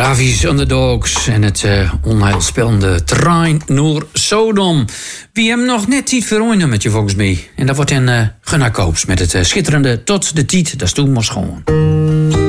Ravi's Underdogs en het onheilspellende Trein naar Sodom. Wie hem nog net tijd voor een nummertje volgens mij. En dat wordt een Gunnar Koops met het schitterende Tot de Tiet, dat is toen maar schoon.